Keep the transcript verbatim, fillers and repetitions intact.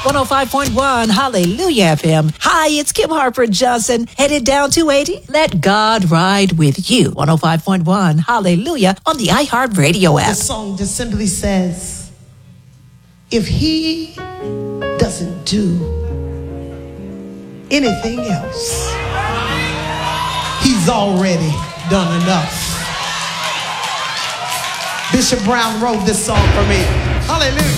one oh five point one Hallelujah F M. Hi, it's Kim Harper Johnson, headed down two eighty. Let God ride with you. one oh five point one Hallelujah on the iHeartRadio app. The song just simply says, if he doesn't do anything else, he's already done enough. Bishop Brown wrote this song for me. Hallelujah.